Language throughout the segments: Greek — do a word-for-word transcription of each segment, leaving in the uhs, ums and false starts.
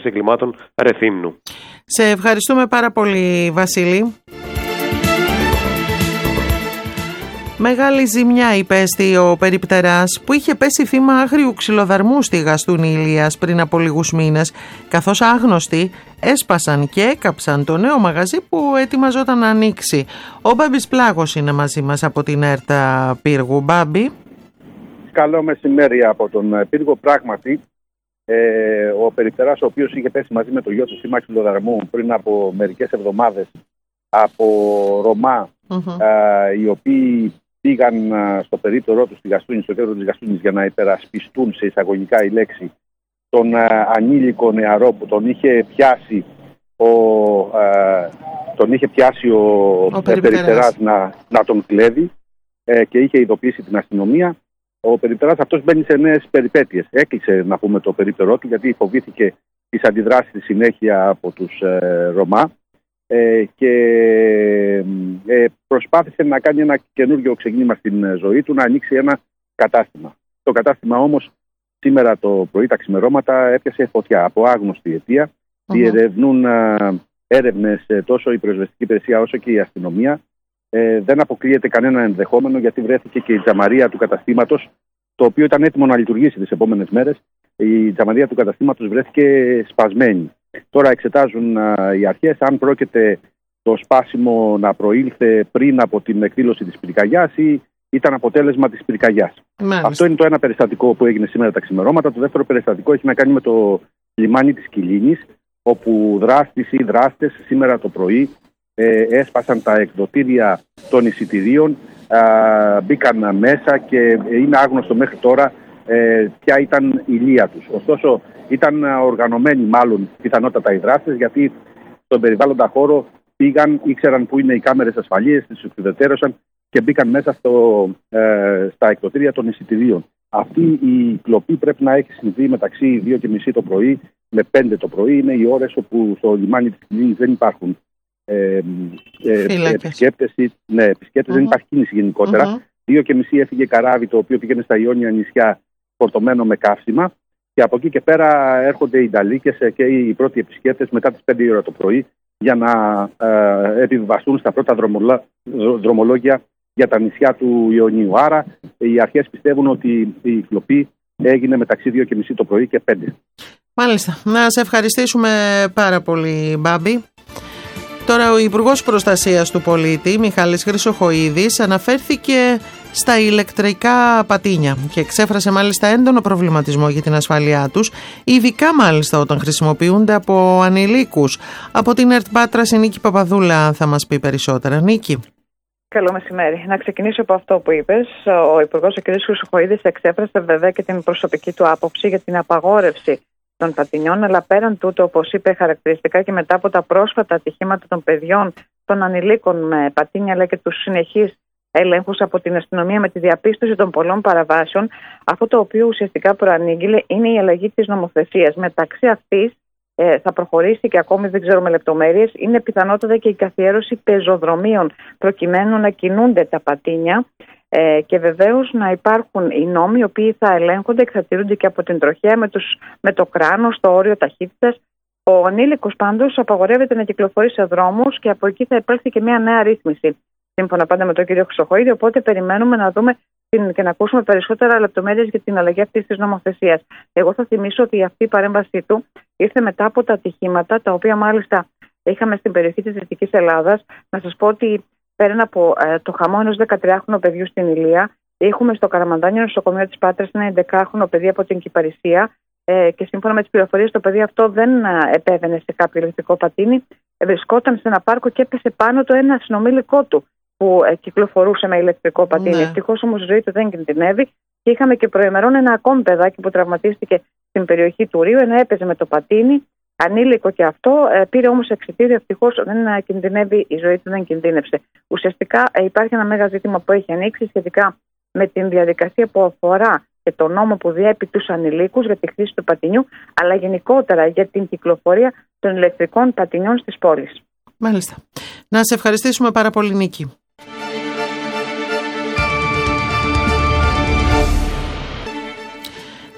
εγκλημάτων Ρεθύμνου. Σε ευχαριστούμε πάρα πολύ, Βασίλη. Μεγάλη ζημιά υπέστη ο περιπτεράς που είχε πέσει θύμα άγριου ξυλοδαρμού στη Γαστούνη Ηλίας πριν από λίγους μήνες, καθώς άγνωστοι έσπασαν και έκαψαν το νέο μαγαζί που ετοιμαζόταν να ανοίξει. Ο Μπάμπης Πλάγος είναι μαζί μας από την ΕΡΤΑ Πύργου. Μπάμπη. Καλό μεσημέρι από τον Πύργο. Πράγματι, ε, ο περιπτεράς, ο οποίος είχε πέσει μαζί με το γιο του θύμα ξυλοδαρμού πριν από μερικές εβδομάδες από Ρωμά, mm-hmm. ε, οι οποίοι πήγαν στο περίπτερό του στη Γαστούνη, στο κέντρο της Γαστούνης, για να υπερασπιστούν, σε εισαγωγικά η λέξη, τον α, ανήλικο νεαρό που τον είχε πιάσει ο, α, τον είχε πιάσει ο, ο περιπτεράς να, να τον κλέβει ε, και είχε ειδοποιήσει την αστυνομία. Ο περιπτεράς αυτός μπαίνει σε νέες περιπέτειες. Έκλεισε, να πούμε, το περίπτερό του, γιατί φοβήθηκε τις αντιδράσεις στη συνέχεια από τους ε, Ρωμά. Ε, και ε, προσπάθησε να κάνει ένα καινούργιο ξεκίνημα στην ζωή του, να ανοίξει ένα κατάστημα. Το κατάστημα όμως σήμερα το πρωί, τα ξημερώματα, έπιασε φωτιά από άγνωστη αιτία. Uh-huh. Διερευνούν α, έρευνες τόσο η πυροσβεστική υπηρεσία όσο και η αστυνομία. Ε, δεν αποκλείεται κανένα ενδεχόμενο, γιατί βρέθηκε και η τζαμαρία του καταστήματος, το οποίο ήταν έτοιμο να λειτουργήσει τις επόμενες μέρες. Η τζαμαρία του καταστήματος βρέθηκε σπασμένη. Τώρα εξετάζουν α, οι αρχές αν πρόκειται το σπάσιμο να προήλθε πριν από την εκδήλωση της πυρκαγιάς ή ήταν αποτέλεσμα της πυρκαγιάς. Αυτό είναι το ένα περιστατικό που έγινε σήμερα τα ξημερώματα. Το δεύτερο περιστατικό έχει να κάνει με το λιμάνι της Κιλίνης, όπου δράστης ή δράστες σήμερα το πρωί ε, έσπασαν τα εκδοτήρια των εισιτηρίων, α, μπήκαν μέσα και είναι άγνωστο μέχρι τώρα ε, ποια ήταν η λία τους. Ωστόσο, ήταν οργανωμένοι μάλλον πιθανότατα οι δράστες, γιατί στον περιβάλλοντα χώρο πήγαν, ήξεραν που είναι οι κάμερες ασφαλείας, τις εξουδετερώσαν και μπήκαν μέσα στο, ε, στα εκδοτήρια των εισιτηρίων. Αυτή η κλοπή πρέπει να έχει συμβεί μεταξύ δύο και μισή το πρωί με πέντε το πρωί. Είναι οι ώρες όπου στο λιμάνι της Κιλίνης δεν υπάρχουν ε, ε, επισκέπτες, ναι, επισκέπτες uh-huh. δεν υπάρχει κίνηση γενικότερα. Uh-huh. δύο και μισή έφυγε καράβι, το οποίο πήγαινε στα Ιόνια νησιά φορτωμένο με καύσιμα. Και από εκεί και πέρα έρχονται οι νταλίκες και οι πρώτοι επισκέπτες μετά τις πέντε η ώρα το πρωί για να ε, επιβιβαστούν στα πρώτα δρομολα... δρομολόγια για τα νησιά του Ιωνίου. Άρα οι αρχές πιστεύουν ότι η κλοπή έγινε μεταξύ δύο και μισή το πρωί και πέντε. Μάλιστα. Να σε ευχαριστήσουμε πάρα πολύ, Μπάμπη. Τώρα ο Υπουργός Προστασίας του Πολίτη, Μιχάλης Χρυσοχοΐδης, αναφέρθηκε στα ηλεκτρικά πατίνια και εξέφρασε μάλιστα έντονο προβληματισμό για την ασφάλειά τους, ειδικά μάλιστα όταν χρησιμοποιούνται από ανηλίκους. Από την ΕΡΤ Πάτρας η Νίκη Παπαδούλα θα μας πει περισσότερα. Νίκη. Καλό μεσημέρι. Να ξεκινήσω από αυτό που είπες. Ο Υπουργός ο κ. Χρυσοχοΐδης εξέφρασε βέβαια και την προσωπική του άποψη για την απαγόρευση των πατινιών, αλλά πέραν τούτου, όπως είπε χαρακτηριστικά και μετά από τα πρόσφατα ατυχήματα των παιδιών, των ανηλίκων με πατίνια, αλλά και τους συνεχείς ελέγχους από την αστυνομία με τη διαπίστωση των πολλών παραβάσεων, αυτό το οποίο ουσιαστικά προανήγγειλε είναι η αλλαγή της νομοθεσίας. Μεταξύ αυτής ε, θα προχωρήσει και ακόμη δεν ξέρουμε λεπτομέρειες, είναι πιθανότατα και η καθιέρωση πεζοδρομίων προκειμένου να κινούνται τα πατίνια. Ε, και βεβαίως να υπάρχουν οι νόμοι οι οποίοι θα ελέγχονται, εξαρτηρούνται και από την τροχέα με, τους, με το κράνος, το όριο ταχύτητας. Ο ανήλικος πάντως απαγορεύεται να κυκλοφορεί σε δρόμους και από εκεί θα υπάρξει και μια νέα ρύθμιση, σύμφωνα πάντα με τον κύριο Χρυσοχοΐδη. Οπότε περιμένουμε να δούμε την, και να ακούσουμε περισσότερα λεπτομέρειες για την αλλαγή αυτής της νομοθεσίας. Εγώ θα θυμίσω ότι αυτή η παρέμβασή του ήρθε μετά από τα ατυχήματα, τα οποία μάλιστα είχαμε στην περιοχή της Δυτικής Ελλάδας. Να σας πω ότι πέραν από ε, το χαμό ενός δεκατριάχρονου παιδιού στην Ηλία, έχουμε στο Καραμαντάνιο νοσοκομείο της Πάτρας ένα έντεκαχρονο παιδί από την Κυπαρισία ε, και σύμφωνα με τις πληροφορίες το παιδί αυτό δεν ε, επέβαινε σε κάποιο ηλεκτρικό πατίνι, ε, βρισκόταν σε ένα πάρκο και έπεσε πάνω το ένα συνομήλικό του που ε, κυκλοφορούσε με ηλεκτρικό πατίνι. Ναι. Ευτυχώς όμως η ζωή του δεν κινδυνεύει και είχαμε και προημερών ένα ακόμη παιδάκι που τραυματίστηκε στην περιοχή του Ρίου, ενώ έπαιζε με το πατίνι. Ανήλικο και αυτό, πήρε όμως εξιτήριο, ευτυχώς δεν κινδυνεύει, η ζωή του δεν κινδύνευσε. Ουσιαστικά υπάρχει ένα μέγα ζήτημα που έχει ανοίξει σχετικά με την διαδικασία που αφορά και το νόμο που διέπει τους ανηλίκους για τη χρήση του πατινιού, αλλά γενικότερα για την κυκλοφορία των ηλεκτρικών πατινιών στις πόλεις. Μάλιστα. Να σε ευχαριστήσουμε πάρα πολύ, Νίκη.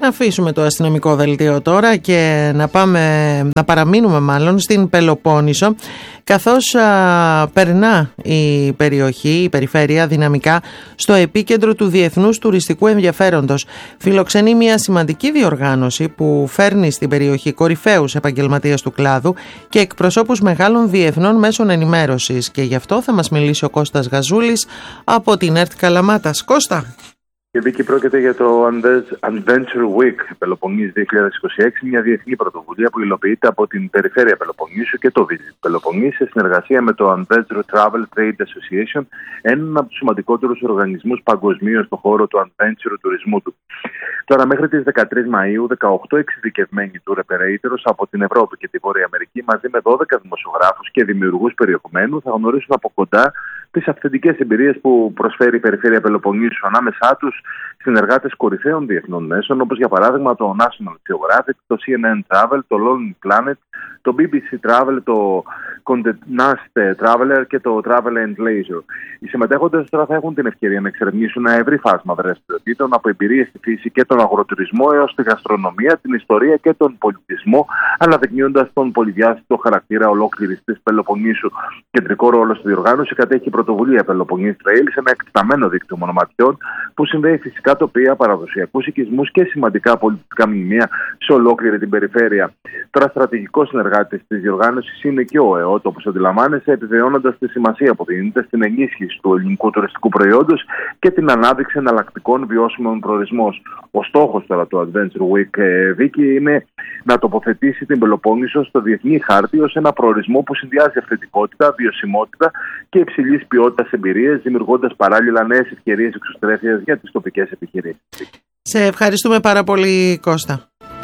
Να αφήσουμε το αστυνομικό δελτίο τώρα και να, πάμε, να παραμείνουμε μάλλον στην Πελοπόννησο, καθώς α, περνά η περιοχή, η περιφέρεια δυναμικά στο επίκεντρο του διεθνούς τουριστικού ενδιαφέροντος. Φιλοξενεί μια σημαντική διοργάνωση που φέρνει στην περιοχή κορυφαίους επαγγελματίες του κλάδου και εκπροσώπους μεγάλων διεθνών μέσων ενημέρωσης, και γι' αυτό θα μας μιλήσει ο Κώστας Γαζούλης από την ΕΡΤ Καλαμάτας. Κώστα. Και Βίκη, πρόκειται για το Adventure Week Πελοποννήσου δύο χιλιάδες είκοσι έξι, μια διεθνή πρωτοβουλία που υλοποιείται από την Περιφέρεια Πελοποννήσου και το Visit Πελοποννήσου σε συνεργασία με το Adventure Travel Trade Association, έναν από τους σημαντικότερους οργανισμούς παγκοσμίως στον χώρο του adventure τουρισμού του. Τώρα, μέχρι τις δεκατρείς Μαΐου, δεκαοκτώ εξειδικευμένοι tour operators από την Ευρώπη και τη Βόρεια Αμερική, μαζί με δώδεκα δημοσιογράφους και δημιουργούς περιεχομένου, θα γνωρίσουν από κοντά τις αυθεντικές εμπειρίες που προσφέρει η Περιφέρεια Πελοποννήσου. Ανάμεσά τους συνεργάτες κορυφαίων διεθνών μέσων, όπως για παράδειγμα το National Geographic, το σι εν εν Travel, το Lonely Planet, το μπι μπι σι Travel, το Condé Nast Traveler και το Travel and Leisure. Οι συμμετέχοντες τώρα θα έχουν την ευκαιρία να εξερευνήσουν ένα ευρύ φάσμα δραστηριοτήτων, από εμπειρίες στη φύση και τον αγροτουρισμό έως τη γαστρονομία, την ιστορία και τον πολιτισμό, αναδεικνύοντας τον πολυδιάστατο χαρακτήρα ολόκληρης της Πελοποννήσου. Κεντρικό ρόλο στη διοργάνωση κατέχει η πρωτοβουλία Πελοποννήσου Trail, σε ένα εκτεταμένο δίκτυο μονοματιών που συνδέει φυσικά τοπία, παραδοσιακούς οικισμούς και σημαντικά πολιτιστικά μνημεία σε ολόκληρη την περιφέρεια. Τώρα, στρατηγικός συνεργάτης της διοργάνωσης είναι και ο ΕΟΤ, όπως αντιλαμβάνεσαι, επιβεβαιώνοντας τη σημασία που δίνεται στην ενίσχυση του ελληνικού τουριστικού προϊόντος και την ανάδειξη εναλλακτικών βιώσιμων προορισμών. Ο στόχος τώρα του Adventure Week, Βίκη, είναι να τοποθετήσει την Πελοπόννησο στο διεθνή χάρτη ως ένα προορισμό που συνδυάζει αυθεντικότητα, βιωσιμότητα και υψηλής ποιότητας εμπειρίες, δημιουργώντας παράλληλα νέες ευκαιρίες εξωστρέφειας για τις τοπικές επιχειρήσεις. Σε ευχαριστούμε πάρα πολύ, Κώστα.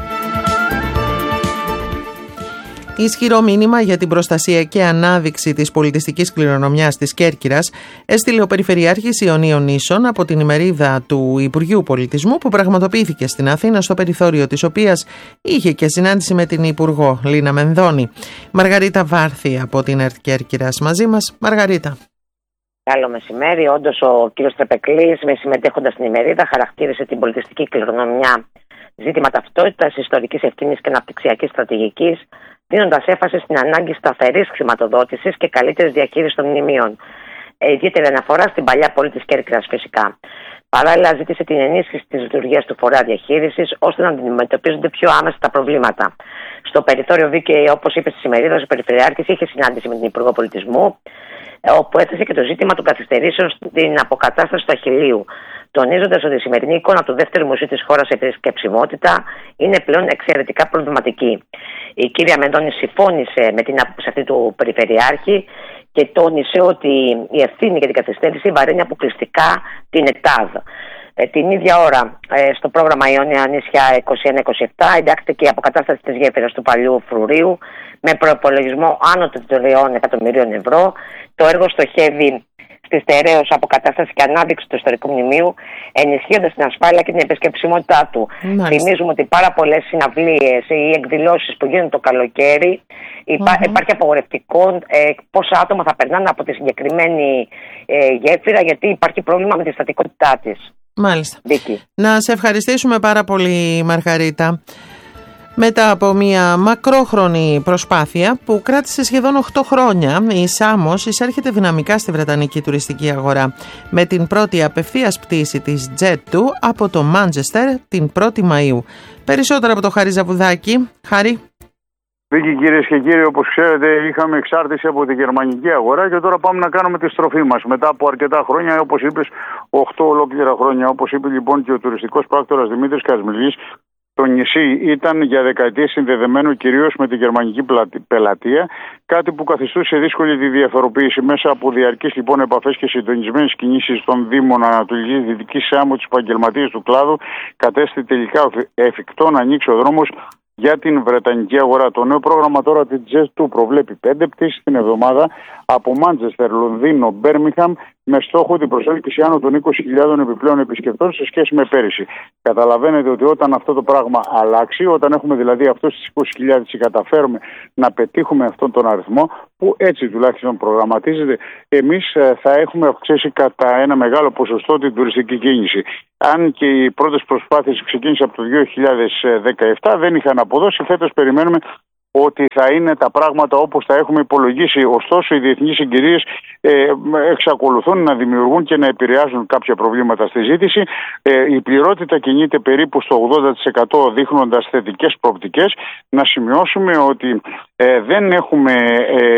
Ισχυρό μήνυμα για την προστασία και ανάδειξη της πολιτιστικής κληρονομιάς της Κέρκυρας έστειλε ο Περιφερειάρχης Ιωνίων Νήσων από την ημερίδα του Υπουργείου Πολιτισμού, που πραγματοποιήθηκε στην Αθήνα, στο περιθώριο της οποίας είχε και συνάντηση με την Υπουργό Λίνα Μενδώνη. Μαργαρίτα Βάρθη από την ΕΡΤ Κέρκυρας μαζί μας. Μαργαρίτα. Καλό μεσημέρι. Όντως, ο κ. Τρεπεκλής, με συμμετέχοντας στην ημερίδα, χαρακτήρισε την πολιτιστική κληρονομιά ζήτημα ταυτότητας, ιστορικής ευθύνης και αναπτυξιακής στρατηγικής, δίνοντας έμφαση στην ανάγκη σταθερής χρηματοδότησης και καλύτερης διαχείρισης των μνημείων. Ε, ιδιαίτερη αναφορά στην παλιά πόλη της Κέρκυρας, φυσικά. Παράλληλα, ζήτησε την ενίσχυση της λειτουργίας του φορέα διαχείρισης, ώστε να αντιμετωπίζονται πιο άμεσα τα προβλήματα. Στο περιθώριο Βίκαιη, όπως είπε στη ημερίδα, ο Περιφερειάρχης είχε συνάντηση με την Υπουργό Πολιτισμού, όπου έθεσε και το ζήτημα των καθυστερήσεων στην αποκατάσταση του Αχιλλείου, τονίζοντας ότι η σημερινή εικόνα του δεύτερου μουσείου της χώρας σε επισκεψιμότητα είναι πλέον εξαιρετικά προβληματική. Η κυρία Μενδώνη συμφώνησε με την άποψη αυτή του Περιφερειάρχη και τόνισε ότι η ευθύνη για την καθυστέρηση βαραίνει αποκλειστικά την ΕΤΑΔ. Ε, την ίδια ώρα, ε, στο πρόγραμμα Ιόνια Νησιά είκοσι ένα είκοσι επτά, εντάχθηκε η αποκατάσταση της γέφυρας του παλιού Φρουρίου με προϋπολογισμό άνω των τριών εκατομμυρίων ευρώ. Το έργο στοχεύει στη στερέως αποκατάσταση και ανάδειξη του ιστορικού μνημείου, ενισχύοντας την ασφάλεια και την επισκεψιμότητά του. Μάλιστα. Θυμίζουμε ότι πάρα πολλές συναυλίες ή εκδηλώσεις που γίνουν το καλοκαίρι, υπά, mm-hmm. υπάρχει απογορευτικό ε, πόσα άτομα θα περνάνε από τη συγκεκριμένη ε, γέφυρα, γιατί υπάρχει πρόβλημα με τη στατικότητά της. Μάλιστα. Δίκη. Να σε ευχαριστήσουμε πάρα πολύ, Μαργαρίτα. Μετά από μια μακρόχρονη προσπάθεια που κράτησε σχεδόν οκτώ χρόνια, η Σάμος εισέρχεται δυναμικά στη βρετανική τουριστική αγορά με την πρώτη απευθείας πτήση της τζετ δύο από το Μάντσεστερ την πρώτη Μαΐου. Περισσότερα από το Χάρη Ζαβουδάκη. Χάρη. Βίκη, κυρίες και κύριοι, όπως ξέρετε, είχαμε εξάρτηση από τη γερμανική αγορά και τώρα πάμε να κάνουμε τη στροφή μας. Μετά από αρκετά χρόνια, όπως είπες, οκτώ ολόκληρα χρόνια. Όπως είπε λοιπόν και ο τουριστικός πράκτορας Δημήτρης Κασμιλής, το νησί ήταν για δεκαετίες συνδεδεμένο κυρίως με τη γερμανική πελατεία, κάτι που καθιστούσε δύσκολη τη διαφοροποίηση. Μέσα από διαρκείς λοιπόν επαφές και συντονισμένες κινήσεις των Δήμων Ανατολικής Δυτικής Σάμου, τους επαγγελματίες του κλάδου, κατέστη τελικά εφικτό να ανοίξει ο δρόμος για την βρετανική αγορά. Το νέο πρόγραμμα τώρα της τζετ δύο προβλέπει πέντε πτήσεις την εβδομάδα από Μάντσεστερ, Λονδίνο, Μπέρμιγχαμ, με στόχο την προσέλκυση άνω των είκοσι χιλιάδων επιπλέον επισκεπτών σε σχέση με πέρυσι. Καταλαβαίνετε ότι όταν αυτό το πράγμα αλλάξει, όταν έχουμε δηλαδή αυτούς τις είκοσι χιλιάδες και καταφέρουμε να πετύχουμε αυτόν τον αριθμό, που έτσι τουλάχιστον προγραμματίζεται, εμείς θα έχουμε αυξήσει κατά ένα μεγάλο ποσοστό την τουριστική κίνηση. Αν και οι πρώτες προσπάθειες ξεκίνησαν από το δύο χιλιάδες δεκαεπτά, δεν είχαν αποδώσει. Φέτος περιμένουμε ότι θα είναι τα πράγματα όπως τα έχουμε υπολογίσει. Ωστόσο, οι διεθνείς συγκυρίες ε, εξακολουθούν να δημιουργούν και να επηρεάζουν κάποια προβλήματα στη ζήτηση. Ε, η πληρότητα κινείται περίπου στο ογδόντα τοις εκατό, δείχνοντας θετικές προοπτικές. Να σημειώσουμε ότι ε, δεν έχουμε ε,